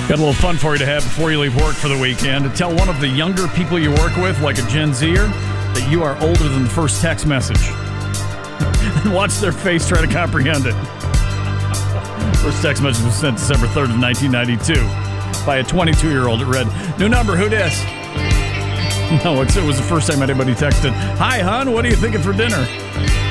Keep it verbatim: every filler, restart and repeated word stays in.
Got a little fun for you to have before you leave work for the weekend. To tell one of the younger people you work with, like a Gen Zer, that you are older than the first text message. And watch their face try to comprehend it. First text message was sent December third of nineteen ninety-two by a twenty-two-year-old. It read, "New number, who dis?" No, it's, it was the first time anybody texted, "Hi, hon, what are you thinking for dinner?"